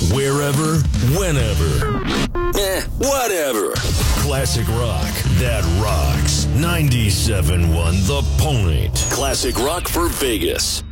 wherever, whenever. Whatever. Classic rock that rocks. 97.1 The Point. Classic rock for Vegas.